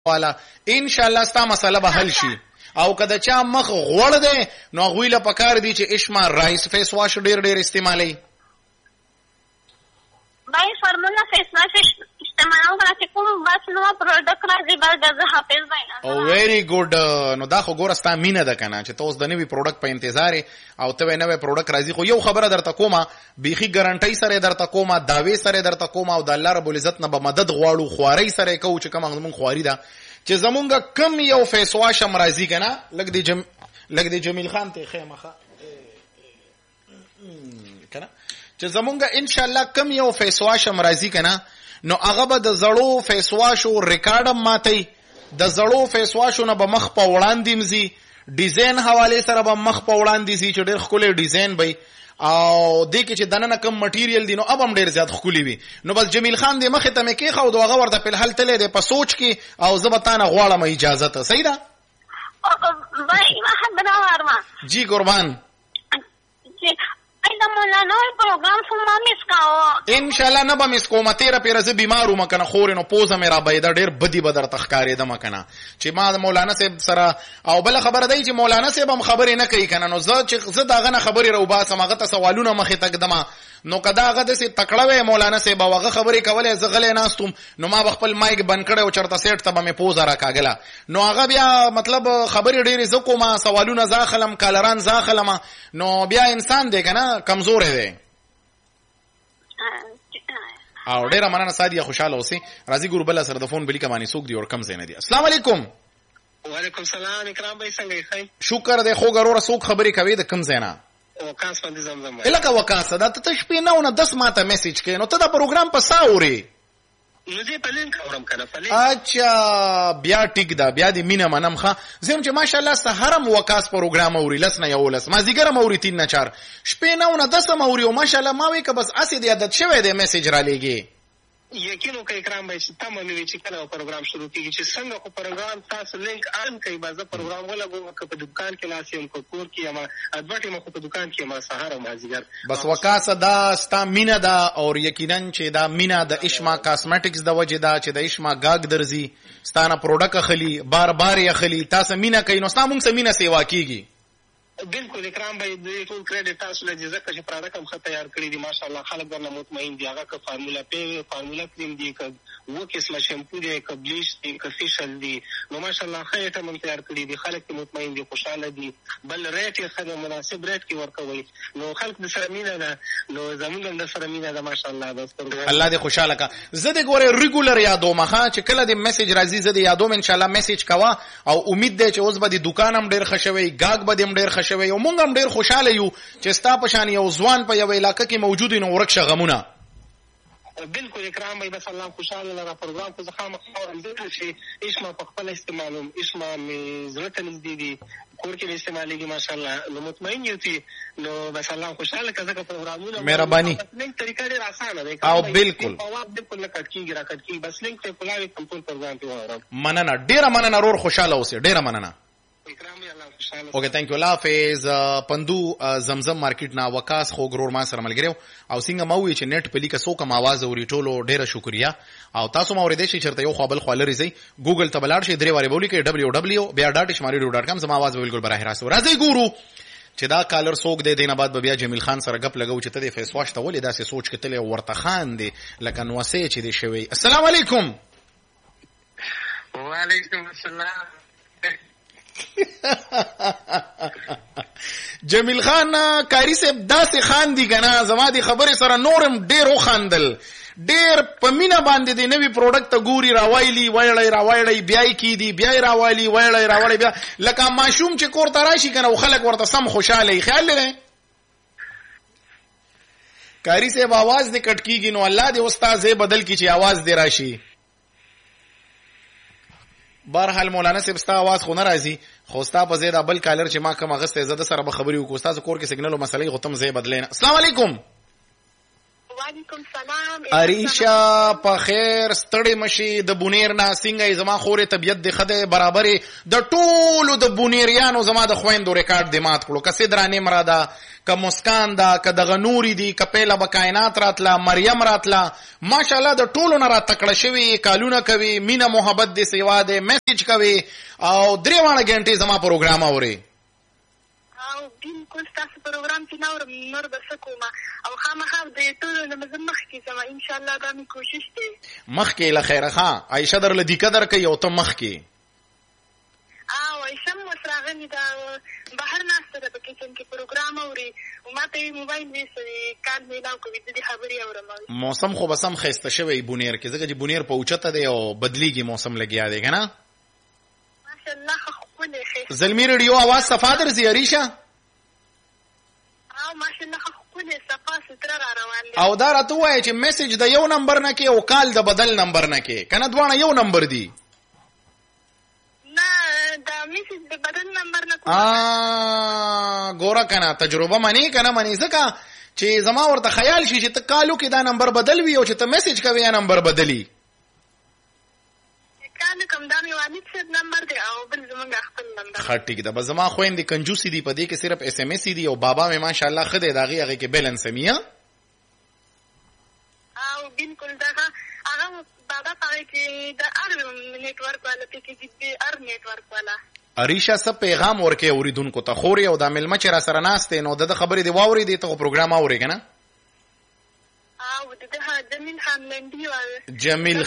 والا ان شاء الله ستا مسله به حل شي. او کله چا مخ غوړ دی نو غویله پکار دی چې اشما رایس فیس واش ډیر استعمالي. بای فارمولا فیس واش استعمالو غواړي کوم بس نو پروډکټ راځي بل د حافظ باندې. او ویری ګډ. نو دا خو ګور ستا مینه ده کنه چې تاسو د نوې پروډکټ په انتظار او ته نوې پروډکټ راځي. خو یو خبره درته کومه بیخي ګارانټي سره درته کومه داوی سره درته کومه او د الله رب العزت نه به مدد غواړو خواري سره کو چې کوم زمون خواري ده چې زمونږ کم یو فیس واش هم راځي کنه لګ دی جمیل خان ته خیمخه کنه چې زمونږ ان شاء الله کم یو فیس واش هم راځي کنه نو هغه به د زړو فیس واش او ریکارډ ماتي. د زړو فیس واشونه به مخ په وړاندې مزي ډیزاین حواله سره به مخ په وړاندې سي چې ډېر ښکلی ډیزاین وي او دې کې چې دننه کم مټیریل دی نو اب هم ډېر زیات ښکلی وي. نو بس جمیل خان دې مخې ته مې کېښود او هغه ورته په الحال تللی دی په سوچ کې او زه به تا نه غواړم اجازه ته. صحیح ده جی قربان. مولانا پروګرام سمما مس کاو ان شاء الله نه به مس کوم. تیرا پیر زه بیمارو مکنه خور نو پوزه مې را بيد ډېر بدی بدر تخکارې د مکنه چې ما مولانا صاحب سره او بل خبره دی چې مولانا صاحب هم خبرې نه کوي کنه. نو زه داغه نه خبرې رو باسم هغه ته سوالونه مخې تک دما نو کدا هغه د سي تکړه وې مولانا صاحب هغه خبرې کولې زه غلې ناستم نو ما خپل مایک بند کړو چرته سیټ ته مې پوزه را کاګلا نو هغه بیا مطلب خبرې ډېرې زکو ما سوالونه زاخلم کالران زاخلم نو بیا انسان دی کنه کمزور دی. او ډیره مننه سادیه خوشاله اوسې. راځي ګور بل سره د فون بلی کمانی سوق دی او کم زینه دی. السلام علیکم. وعلیکم السلام اکرام بھائی څنګه ښه شکر دی. خو ګرور سوق خبرې کوي د کم زینه وکاس باندې زمزم الکه وکاسه دا ته شپې نه 10 ماته میسج کړي نو ته دا پروګرام په ساوري نو دې په لینک اورم کنه په لینک. اچھا بیا ټیک دا بیا دې مینه منم ښه زم چې ماشاءالله سحرم وکاس پروګرام اوري لس نه یو لس ما زیګرم اوري 3 نه 4 شپې نه 10 اوري او ماشاءالله ما وی که بس اسی دې عادت شوه دې میسج را لېږي. یقینو کوي اکرام بھائی چې تمه مې چې کله پروګرام شروع کیږي چې څنګه کو پروګرام تاسو لینک آن کوي بازه پروګرام ولګو که په دکان کې لاسیم کو کور کې ما ادوټي مخ په دکان کې ما سهار ما زیګر بس وکاسه دا ستا مینا دا او یقینا چې دا مینا د اشما کاسمیټکس د وجه دا چې د اشما گاګ درځي ستانه پروډکټ اخلي بار بار یې اخلي تاسو مینا کوي نو ستا مونږ سه مینا سیوا کیږي. بالکل اکرام بھائی د ټول کریډټ تاسو له جزا چې پروډکټ هم تیار کړی دي ماشاءالله خلک درنه مطمئن دي. هغه که فارمولا پی فارمولا کریم دي که و قسمه شیمپو دي که بلیچ دي که فیشل دي نو ماشاءالله خیټه هم تیار کړی دي. خلک مطمئن دي خوشاله دي بل ریټ یې خدای مناسب ریټ کې ورکوي نو خلک د سره مینه ده نو زمونږ د سره مینه ده ماشاءالله. بس الله دې خوشاله کا. زه دې ګوره ریګولر یادو مخه چې کله دې میسج راځي زه دې یادوم ان شاء الله میسج کوا او امید ده چې اوس به د دکان هم ډیر خشوي گاګ به دې هم ډیر خشوي او مونږ هم ډیر خوشاله یو چې ستا په شان یو ځوان په یو علاقې کې موجود نو ورک شغمونه. بالکل اکرام بھائی بس الله خوشاله لرا پروګرام په ځخه مخاور دې چې اسما په خپل استعمالوم اسما می ضرورت نږدې دي کور کې استعمالېږي ماشاءالله نو مطمئن یو چې نو بس الله خوشاله کزه پروګرامونه مهرباني لینک طریقه ډېر اسانه ده او بالکل بالکل کټ کیږي را کټ کیږي بس لینک ته کولاوي کمپیوټر پروګرام ته وره مننه ډیره مننه رور خوشاله اوسه ډیره مننه. اوکے تھینک یو الله حافظ. پندو زمزم مارکیټ نا وکاس خو ګرور ما سره ملګریو او څنګه ما وی چې نت په لیکه سو کوم आवाज اوري ټولو ډیره شکریا او تاسو ما اوریدئ چې چرته یو خپل خالري زی ګوګل ته بلاړ شي درې واره بولی کې www.bia.shmari.com زما आवाज بالکل براه راست راځي ګورو چې دا کالر سوق دی دینه بعد بیا جمیل خان سره غپ لګاو چې ته د فیس واش ته ولې داسې سوچ کتل ورته خان دی لکه نوسه چې دی شوی. السلام علیکم. وعلیکم السلام. جمیل خان کاری صاحب داسې خان دی کنه زما دی خبره سره نورم ډیرو خاندل ډیر په مینا باندې دی نوی پروډکټ ته ګوري راوایلی وایړی بیاي کی دی بیاي راوایلی وایړی بیا لکه ماشوم چې کور ته راشي کنه خلک ورته سم خوشاله خیال لري. کاری صاحب आवाज دې کټ کیږي نو الله دې استاد یې بدل کی چې आवाज دې راشي. بهرحال مولانا صاحب ستا आवाज خو نه راځي خو ستا په زیاده بل کالر چې ما کوم غسته زده سره به خبرې وکړو تاسو کور کې سیګنل او مسلې غوتم زې بدلین. السلام علیکم. وعلیکم سلام. اریشا په خیر ستړي مشي د بونیر نه څنګه زما خورې طبیعت د خده برابرې د ټولو د بونیریانو زما د خويندو ریکارډ د مات کړو کسې درانه مراده که مسکان دا که دغه نوري دي که پیله به کائنات راتله مریم راتله ماشاءالله د ټولو نه را تکړه شوي کالونه کوي مینه محبت د سیوا د میسج کوي او 3 غنټې زما پروګرام اوري او بالکل تاسو پروګرام کې نور بس کومه او خامخا د ټولو نه مخ کې زما ان شاء الله دا می کوشش دی مخ کې له خیره ها عائشه در لدی قدر کوي او ته مخ کې او عائشه مسراغنی دا بهر ناشته د کچن کې پروګرام اوري او ماته موبایل ویسي کار میلاو کوي د خبري اورم موسم خو بسم خسته شوی بونیر کې ځکه چې بونیر په اوچته دی او بدلیږي موسم لګیا دی کنه ماشاءالله خو نه خسته زلمی ریډیو आवाज صفا درځي اریشا او ماشاءالله خو نه صفا ستر را روان دي او دا راته وایي چې میسج د یو نمبر نه کې او کال د بدل نمبر نه کې کنه دوانه یو نمبر دی دا میسج د بدل نمبر نه ګوره کنه تجربه منی کنه منی ځکه چې زما ورته خیال شي چې ته کالو کې دا نمبر بدل وي او چې ته میسج کوي یا نمبر بدلی کله کوم دا می وانه څه نمبر دی او بل زمونږ خپل نمبر خټیک دا به زما خويندې کنجوسی دی په دې کې صرف اس ام اس دی او بابا مې ماشاءالله خدای داغي هغه کې بیلنس میا او بالکل دا هغه بابا پاره کې د ار نیټورک والا کې د ار نیټورک والا اریشا څه پیغام ورکې اوریدونکو ته خوري او د ملمه چې را سره ناشته نو د خبرې دی واوري دی ته پروګرام اوري کنه او د جمیل خان لنډي و جمیل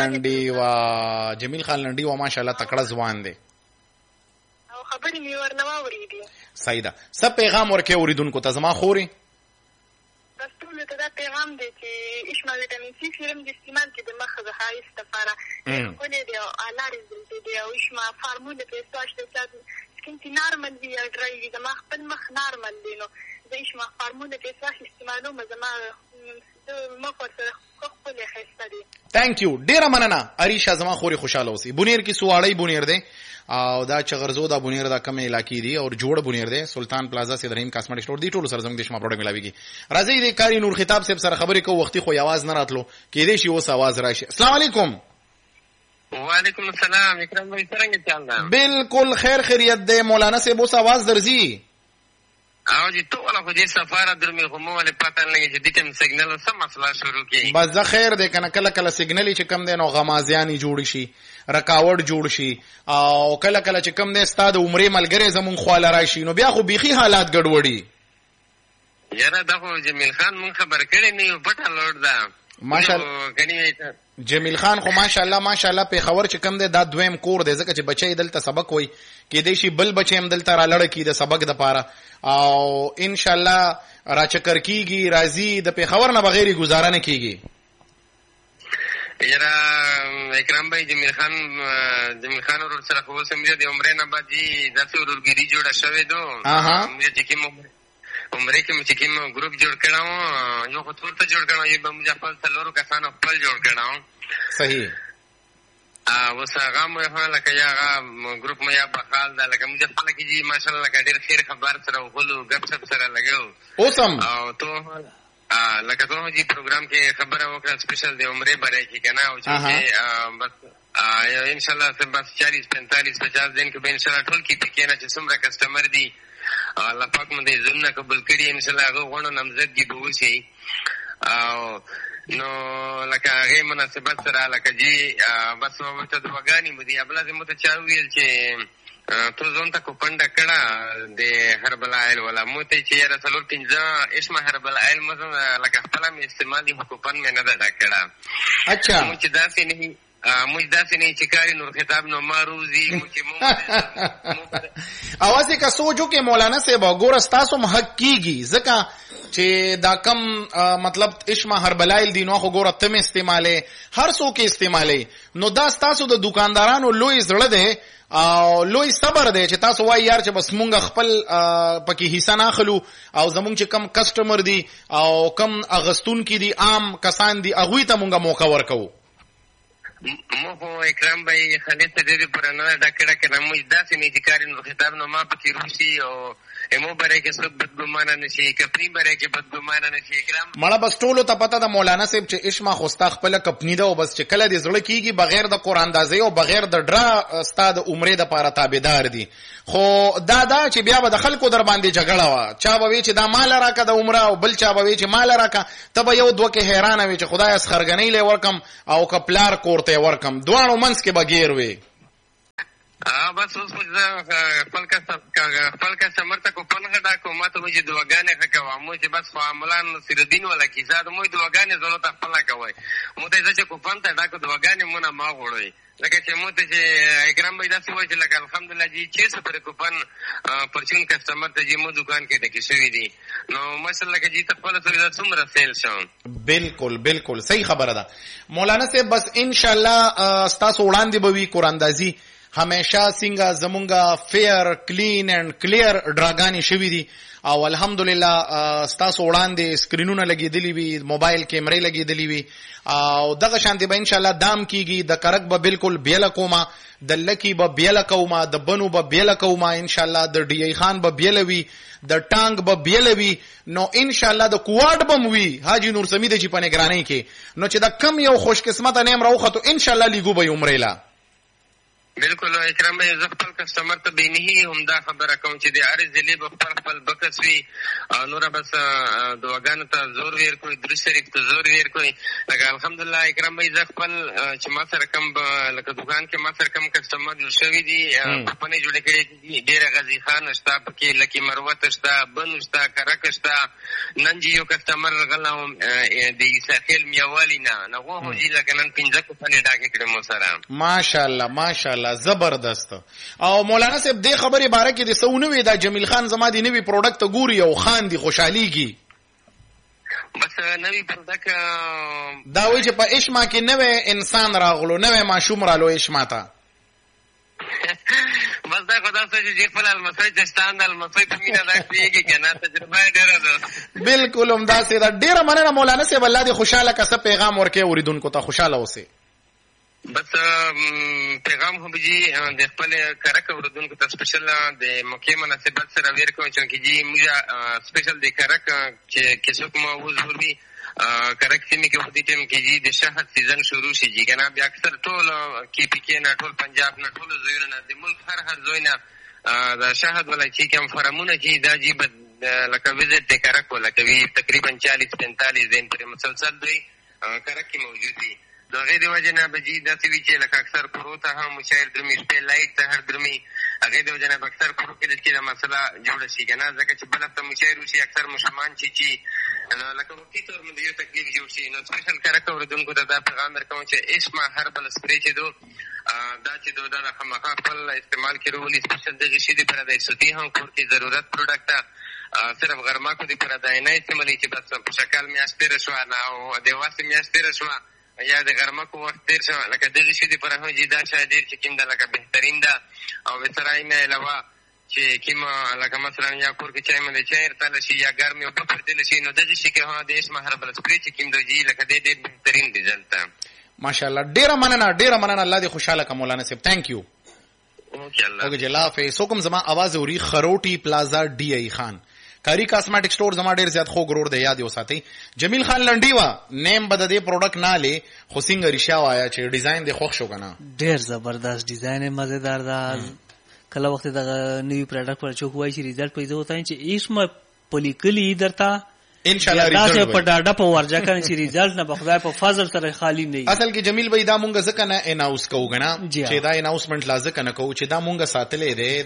خان لنډي و ماشاءالله تکړه ځوان دی او خبرې می ورنه واورېدي سیدا څه پیغام ورکې اوریدونکو ته زما خوري بس ټول ته دا پیغام دی چې اشما ویټامین سی سیرم د استعمال کې د مخ د خایس لپاره کولې دی او اعلی ريزلټ دی او اشما فارموله په استاش ته سکین تی نارمل دی او ډرای دی د مخ په مخ نارمل دی نو د اشما فارموله په استاش استعمالو مزما تhank you ډیره مننه اریشا زما خوري خوشاله اوسې بونیر کې سواړی بونیر دی او دا چغرزو دا بونیر دا کم علاقې دی او جوړ بونیر دی سلطان پلازا سید رحیم کاسمیټک سٹور دی ټولو سره زموږ د شما پروډکټ ملاويږي راځي د کاری نور خطاب صاحب سره خبرې کو وختي خو आवाज نه راتلو کې دې شی اوس आवाज راشي السلام علیکم وعلیکم السلام اکرام بھائی څنګه چل دا بالکل خیر خیریت دی مولانا صاحب اوس आवाज درځي او جی ټول خو دې سفاره درمه کومه ولې پاتن لګي چې دې تم سیګنل سم مسله شروع کی بس زه خیر دې کنه کله کله سیګنل چې کم دی نو غمازیانی جوړ شي رکاوټ جوړ شي او کله کله چې کم دی ستاد عمره ملګری زمون خواله راشي نو بیا خو بيخي حالات ګډوډي یاره دا خو جمیل خان مون خبر کړی نه پټه لوړ دا ماشاءالله جمیل خان خو ماشاءالله په خبر چې کم دی دا دویم کور دی ځکه چې بچي دلته سبق وای کې دې شي بل بچي هم دلته را لړ کی د سبق د پاره او ان شاء الله را چکر کیږي راضی د په خبر نه بغیر گزاره نه کیږي یاره اکرام بھائی جمیل خان ور سره خو سمجه د عمره نه باندې د څورګری جوړه شوې دو موږ چې کوم عمره کې چې کوم ګروپ جوړ کړو یو خطور ته جوړ کړو یو موږ خپل څلورو کسانو خپل جوړ کړو صحیح اوس هغه مې لکه یا ګروپ مې یا په حال دا لکه موږ خپل کې جی ماشاءالله ډېر خیر خبر سره وغلو غپ شپ سره لګاو اوسم او ته لکه ته جی پروګرام کې خبره وکړه سپیشل د عمره باره کې کنه او چې بس ان شاء الله بس 40 45 50 دن کې به ان شاء الله ټول کې پکې نه چې څومره کسٹمر دي الله پاک مونږ دې زمونه قبول کړي ان شاء الله هغه غوڼو نمزدګي به وشي او نو لکه هغه مناسبت سره لکه جی بس ته دواګانی مو دي ابل زمو ته چا ویل چې تو ځون ته کو پنده کړه د هربل آیل ولا مو ته چې را څلور پنځه اسمه هربل آیل مو لکه خپل می استعمالي حکومت مې نه ده کړه اچھا مو چې داسې نه موږ داسې نه چې کاری نور خطاب نو ماروزی مو چې مو اوازه کا سوچو کې مولانا صاحب وګور تاسو حق کیږي ځکه چې دا کم مطلب اشما هربلایل دینو خو ګور تم استعماله هر څوک استعماله نو دا تاسو د دکاندارانو لوی زړه ده او لوی صبر دی چې تاسو وای یار چې بس مونږ خپل پکې حصہ نه اخلو او زمونږ چې کم کسٹمر دي او کم اغستون کې دي عام کسان دي اغوی ته مونږه موقع ورکو مو خو اکرام بھائی خالد ته دې پر نه ډکړه کنه موږ داسې نه دي کارین خطاب نو ما پکې روسي او امو بره کې څوک بدګمانه نشي کپنی بره کې بدګمانه نشي اکرام مړه بس ټولو ته پته د مولانا صاحب چې اشما خوستا خپل کپنی ده او بس چې کله دې زړه کیږي بغیر د قران اندازې او بغیر د ډرا استاد عمره د پاره تابعدار دي خو دا چې بیا به د خلکو در باندې جګړه وا چا به وی چې دا مال راکا د عمره او بل چا به وی چې مال راکا ته به یو دوه کې حیران وي چې خدای اس خرګنۍ لې ورکم او کپلار کوړته ورکم دوانو منس کې بغیر وي بس اوس خپل کسٹمر ته کو پنه دا کو ماته مې دواګانې خکوا مو چې بس معاملان نصیرالدین ولا کیسه مو دواګانې ضرورت خپل کوي مو ته چې کو پنه دا کو دواګانې مونږه ما غوړوي لکه چې مو ته چې اکرام بھائی دا سوچ لکه الحمدلله جی 600 پر کوپن پرچون کسٹمر ته جی مو دکان کې ډکې شوی دي نو ماشاءالله کې جی ته خپل سره څومره سیل شو بالکل صحیح خبره ده مولانا صاحب بس ان شاء الله تاسو وړاندې به وی قران اندازي همیشه څنګه زمونږه فیر کلین اینڈ کلیر ډراګانی شوی دي او الحمدلله تاسو وړاندې سکرینونه لګیدلی وي موبایل کیمرې لګیدلی وي او دغه شانتي به ان شاء الله دام کیږي د کرک به بالکل بیل کوما د لکی به بیل کوما د بنو به بیل کوما ان شاء الله د ډی ای خان به بیل وي د ټانګ به بیل وي نو ان شاء الله د کوواډ بم وي حاجی نور سمید چې په نگرانی کې نو چې دا کم یو خوش قسمت نیم راوخته ان شاء الله لیګو به عمرېلا بالکل اکرام بھائی زه خپل کسٹمر ته به نه هم دا خبره کوم چې د هر ضلع په خپل بکس وي نور بس دواګانو ته زور ور کوي درس شریف ته زور ور کوي لکه الحمدلله اکرام بھائی زه خپل چې ما سره کم لکه دکان کې ما سره کم کسٹمر جوړ شوی دي په نه جوړ کړي ډیر غزي خان شتا پکې لکی مروت شتا بن شتا کرک شتا نن جی یو کسٹمر غلاوم د ساحل میوالی نه هو جی لکه نن 15 کو فنه ډاکې کړم مو سره ماشاءالله زبردست او مولانا صاحب دې خبرې باره کې د سونوي دا جمیل خان زما دی نوی پروډکټ ګوري او خان دی خوشحاليږي بس نوی پروډکټ دا وایي چې په اشما کې نوې انسان راغلو نوې ماشوم رالو اشما ته بس دا خدا سره چې خپل المسوي چې ستاند المسوي په مینا دا کیږي کنه تجربه ډیره ده بالکل هم دا سي دا ډیره مننه مولانا صاحب الله دې خوشاله کسه پیغام ورکې اوریدونکو ته خوشاله اوسه بس پیغام هم جی د خپل کرک اوردونکو ته سپیشل د موقع مناسبت سره ویر کوم چې جی موږ سپیشل د کرک چې څوک مو وزوري کرک سیمه کې ودی ټیم کې جی د شهر سیزن شروع شي جی کنه بیا اکثر ټول کې پی کې نه ټول پنجاب نه ټول زوی نه د ملک هر زوی نه د شهر ولای چې کوم فرمونه چې دا جی لکه وزټ د کرک ولکه تقریبا 40-45 دین پر مسلسل دوی کرک کې موجود دي د غیر وجنه بجی د سی وی چې لکه اکثر پروته هم مشاعر درمي شپه لایټ ته هر درمي هغه د وجنه اکثر پرو کې د مسله جوړ شي کنه ځکه چې بل ته مشاعر شي اکثر مسلمان چې لکه وقتی تور باندې یو تکلیف جوړ شي نو سپیشل کرکه وردونکو ته دا پیغام درکوم چې اسما هربل سپری چې دو دا چې دو دا خامخا خپل استعمال کړو سپیشل د شي د پر د سوتي هم کور کې ضرورت پروډکټ صرف غرما کو د پر د نه استعمالي چې بس په شکل میاشتې رسوا نه او د واسه میاشتې رسوا یا د غرما کو وخت تیر شو لکه دغه شی د پر هغه جدا شادیر چې کیند لکه بهترین ده او وسرای نه علاوه چې کیما لکه مثلا یا کور کې چای باندې چای تل شي یا ګرمي او په دل شي نو دغه شی کې هغه د اسمه هربل سپری چې کیند جی لکه د ډېر بهترین ريزلټ ماشاءالله ډېر مننه الله دې خوشاله کا مولانا صاحب ثانک یو اوکے جلا فیس حکم زما आवाज اوري خروټي پلازا ډي اي خان کاری کاسمیټک سٹور زما ډیر زیات خو غرور دی یاد یو ساتي جمیل خان لنډی وا نیم بد دې پروډکټ نه لې خو څنګه ریشا وایا چې ډیزاین دې خوښ شو کنه ډیر زبردست ډیزاین مزیدار ده کله وخت دا نیو پروډکټ پر چوک وای شي ریزلټ پیدا وته چې ایشم پلیکلی درته ان شاء الله ریزلټ په ډاډه په ورجا کنه چې ریزلټ نه بخدای په فضل سره خالی نه اصل کې جمیل بھائی دا مونږ ځکه نه اناونس کوو کنه چې دا اناونسمنت لازم کنه کوو چې دا مونږ ساتلې ده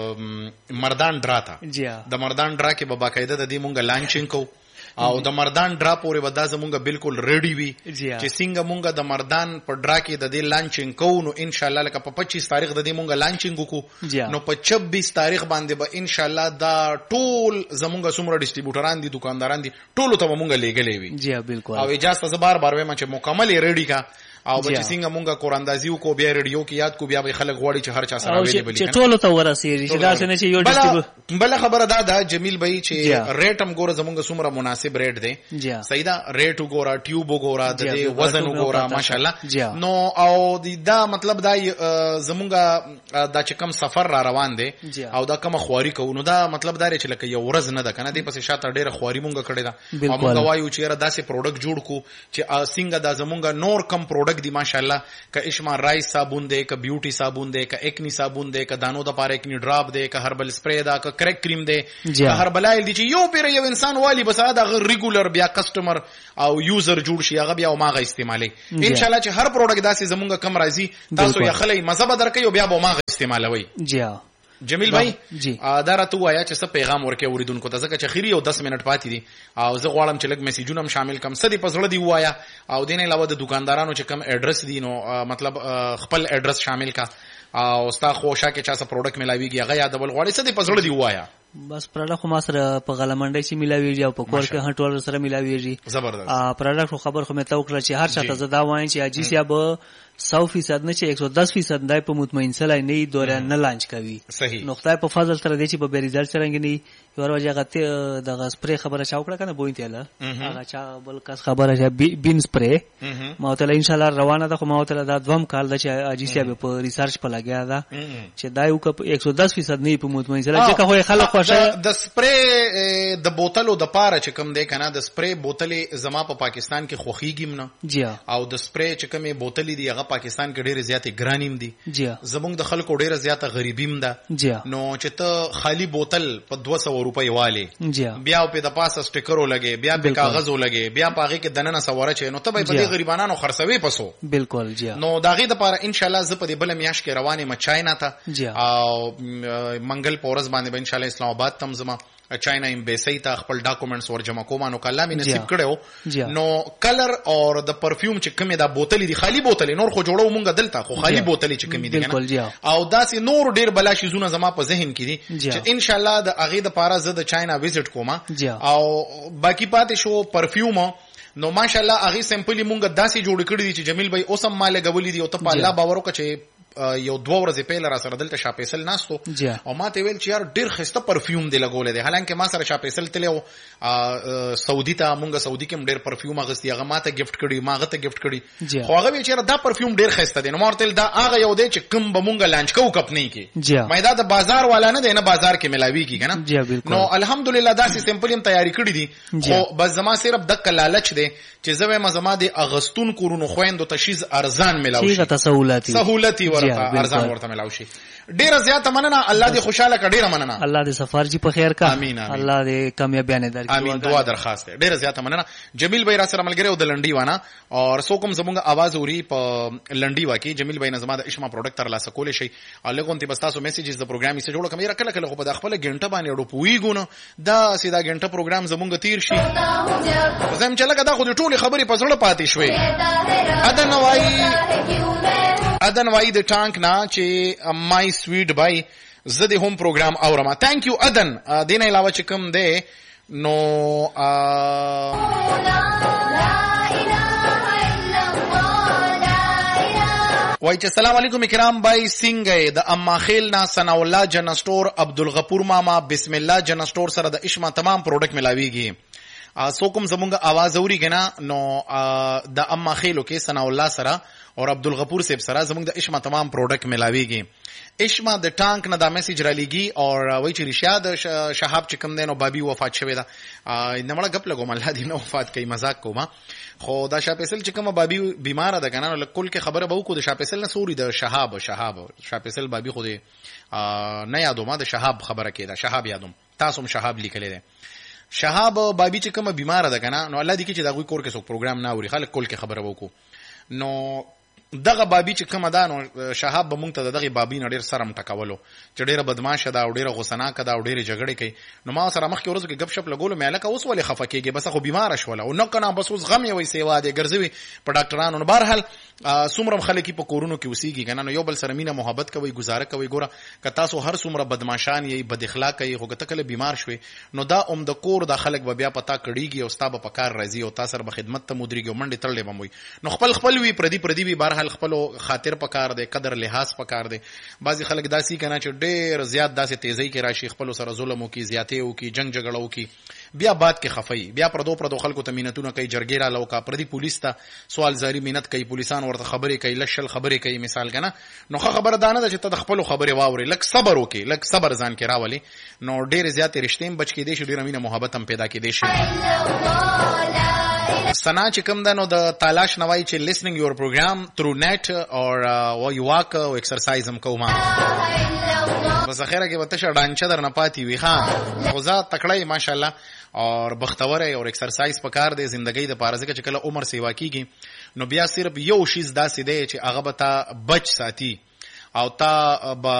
د مردان ډرا ته د مردان ډرا کې به باقاعده د دې مونږ لانچینګ کوو او د مردان ډرا پورې ودا زمونږ بالکل ریډي وي چې څنګه مونږ د مردان په ډرا کې د دې لانچینګ کوو نو ان شاء الله لکه په 25 تاریخ د دې مونږ لانچینګ وکړو نو په 26 تاریخ باندې به ان شاء الله دا ټول زمونږ څومره ډیسټریبیوټران دي دکانداران دي ټول ته مونږ لېګلې وي جی بالکل او اجازه ز بار وایم چې مکمل ریډي کا او بچ څنګه مونږه قراندازي کو بیا ریډیو کې یاد کو بیا به خلک غواړي چې هر چا سره ویلې چې ټول ته ورسېږي چې دا څنګه چې یو ډیسټریبیوټر بل خبره دا جمیل بھائی چې ریټ هم ګوره زمونږ څومره مناسب ریټ دی صحیح دا ریټ وګوره ټیوب وګوره د وزن وګوره ماشاءالله نو او دا مطلب دا زمونږ دا چې کم سفر را روان دی او دا کوم خواري کو نو دا مطلب دا چې لکه یو ورځ نه ده کنه دې پسې شاته ډېر خواري مونږ کړی دا او مونږ وایو چې را داسې پروډکټ جوړ کو چې څنګه دا زمونږ نور کم پروډکټ دی ماشاءالله ک اشما رایس صابون دی ک بیوټي صابون دی ک اکنی صابون دی ک دانو د پاره اکنی ډراپ دی ک هربل سپری دا ک کریک کریم دی ک هربل آیل دی چې یو پیر یو انسان والی بس دا ریګولر بیا کسٹمر او یوزر جوړ شي هغه بیا ماغه استعمالي ان شاء الله چې هر پروډکټ داسې زمونږ کم راځي تاسو یې خلې مزه درکې او بیا به ماغه استعمالوي جمیل بھائی دا راته وایا چې څه پیغام ورکې اوریدونکو ته ځکه چې خيري او 10 منټ پاتې دي او زه غواړم چې لږ میسیجونه هم شامل کم سدي پزړه دی وایا او دینه علاوه د دکاندارانو چې کم ایڈریس دي نو مطلب خپل ایڈریس شامل کا او ستا خوشا کې چا څه پروډکټ ملاويږي هغه یادول غواړي سدي پزړه دی وایا بس پروډکټ خو ما سره په غلمنډي چې ملاويږي او په کور کې هټول سره ملاويږي زبردست پروډکټ خبر خو مې تا وکړه چې هر چاته زدا وایم چې اجي سیا به 100% نه چې 110% دای په مطمئن سلای نه دوره نه لانچ کوي نقطه په فضل تر دې چې په ریزلټ سره نګني یو ورځ هغه د سپری خبره چا وکړه کنه بوین تیاله هغه چا بل کس خبره چې بین سپری ما ته ان شاء الله روانه ده خو ما ته دا دوم کال د چې اجي سیا په ریسرچ په لګیا ده چې دای وک 110% نه په مطمئن سلای چې خو خلک خوښه د سپری د بوتلو د پاره چې کم دی کنه د سپری بوتلې زما په پاکستان کې خوخیګم نه او د سپری چې کمه بوتلې دی هغه پاکستان کې ډېر زیاتې ګرانیم دي زمونږ د خلکو ډېر زیاته غریبیم ده نو چې ته خالی بوتل په 200 روپۍ والی بیا په د پاسه سټیکرو لګي بیا په کاغذو لګي بیا پاغه کې دننه سواره چي نو ته به په دې غریبانو خرڅوي پسو بالکل نو داغه د پاره ان شاء الله ز په دې بل میاش کې روانه مچاینا ته او منګل پورز باندې به ان شاء الله اسلام آباد تم زما چاینا ایمبیسی ته خپل ډاکومېنټس ور جمع کوم نو کله مې نصیب کړو نو کلر اور د پرفیوم چې کومه دا بوتلې دي خالی بوتلې نور خو جوړو مونږ دلته خو خالی بوتلې چې کومې دي او داسې نور ډیر بلا شي زونه زما په ذهن کې دي چې ان شاء الله د اغه د پاره زه د چاینا وزټ کوم او باقی پاتې شو پرفیوم نو ماشاءالله اغه سیمپلی مونږ داسې جوړ کړی دي چې جمیل بھائی اوسم مال غولې دي او ته په الله باور وکړه چې یو 2 ورځې پهل را سره دلته شاپېسل ناستو او ما ته ویل چې یار ډیر خسته پرفیوم دی لګولې دی حالانکه ما سره شاپېسل تلو سعودي ته مونږ سعودي کې ډیر پرفیوم اغستی هغه ما ته گیفت کړی ما غته گیفت کړی خو هغه وی چې دا پرفیوم ډیر خسته دی نو مورتل دا هغه یو دی چې کوم به مونږ لانچ کوو کپنی کې مېدا د بازار والا نه دی نه بازار کې ملاوي کی کنه نو الحمدلله دا سیمپل هم تیاری کړی دي خو بس زما صرف د لالچ دی چې زوی ما زما د اغستون کورونو خويندو تشیز ارزان ملاوي شي سہولتي ارزان ورته ملاو شي ډیره زیاته مننه الله دې خوشاله کړي ډیره مننه الله دې سفر جی په خیر کا امين الله دې کامیابیانه درکړي امين دعا درخواست ډیره زیاته مننه جمیل بھائی را سره ملګری او د لنډي وانه او سو کوم زمونږ आवाज اوري په لنډي واکي جمیل بھائی نظم د اشما پروډکټ تر لاسه کول شي الګون ته بس تاسو میسیجز د پروګرام یې جوړ کوم کله کله خو په خپل غنټه باندې اډو پویګونو دا سیدا غنټه پروګرام زمونږ تیر شي زم چې لګه دا خو ټول خبرې په زړه پاتې شوي ادن وای د ټانک نه چې مای سویټ بای زده هم پروګرام اورما ثانک یو ادن دینه علاوه چې کوم ده نو وای چې السلام علیکم کرام بای سنگه د اما خیل نا ثنا الله جن سٹور عبدالغفور ماما بسم الله جن سٹور سره د اشما تمام پروډکټ ملاویږي سو کوم زمونږ आवाज اوري کنه نو د اما خیلو کې ثنا الله سره اور عبدالغفور صاحب سره زمونږ د اشما تمام پروډکټ ملاویږي اشما د ټانک نه دا میسج را لګي اور وای چې رشاد شهاب چې کوم دینو بابي وفات شوی دا نمړه غپ لګوم الله دې نو وفات کوي مزاق کوم خو دا شاپېسل چې کوم بابي بیمار ده کنه لکل کې خبره به کو د شاپېسل نه سوري د شهاب شاپېسل بابي خو دې نه یادو ما د شهاب خبره کېده شهاب یادوم تاسو هم شهاب لیکلې ده شهاب بابي چې کوم بیمار ده کنه نو الله دې کې چې دا کوئی کور کې څوک پروګرام نه اوري خلک کول کې خبره وکړو نو دغه بابي چې کومه ده نو شهاب به مونږ ته دغه بابي نه ډېر سرم ټکولو چې ډېره بدمعاشه ده او ډېره غوسناکه ده او ډېرې جګړې کوي. نو ما سره مخکې ورځو کې ګپ شپ لګولو مې هلکه اوس ولې خفه کېږې بس خو بیماره شوله او نه که نه بس اوس غم یې وایي سیوا دی ګرځوي په ډاکټرانو. نو بهرحال څومره خلک په کورونو کې اوسېږي که نه نو یو بل سره مینه محبت کوئ ګزاره کوئ. ګوره که تاسو هر څومره بدماشان یې بد اخلاقه یې خو که ته کله بیمار شوې نو دا د کور دا خلک به بیا په تا کړېږي او ستا به په کار راځي او تا سره به خدمت ته مودرېږي او منډې تړلې به م وي. نو خپل وي پردي وي بهرحال خپلو خاطر په کار دی قدر لحاظ په کار دی. بعضې خلک داسې که نه چې ډېر زیات داسې تیزۍ کې راشي خپلو سره ظلم وکړي زیاتې وکړي جنګ جګړه وکړي بیا بعد کې خفوي بیا پردو خلکو ته منتونه کوي جرګې راله وکړه پردي پولیس ته سوال زاري منت کوي پولیسان ورته خبرې کوي لږ شل خبرې کوي مثال که نه. نو ښه خبره دا نه ده چې ته د خپلو خبرې واورې لږ صبر وکړې لږ صبر ځان کې راولې نو ډېرې زیاتې رشتې هم بچ کېدی شي ډېره مینه محبت هم پیدا کېدی شي. سنا چې کوم ده نو د تالاش نه وایي چې listening your program through net or you walk او exercise هم کوم بس اخره کې به تشه ډانچه در نه پاتې وي ښه خو زه تکړه یې ماشاءالله اور بختوره یې اور ایکسرسایز پکار دی زندګۍ دپاره ځکه چې کله عمر سیوا کېږي نو بیا صرف یو شیز داسې دی چې هغه به تا بچ ساتي او تا به